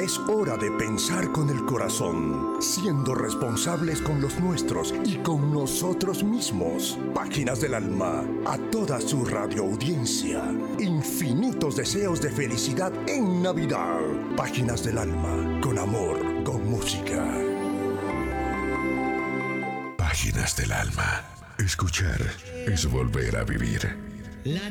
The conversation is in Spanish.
Es hora de pensar con el corazón, siendo responsables con los nuestros y con nosotros mismos. Páginas del Alma, a toda su radioaudiencia. Infinitos deseos de felicidad en Navidad. Páginas del Alma, con amor, con música. Páginas del Alma. Escuchar es volver a vivir. La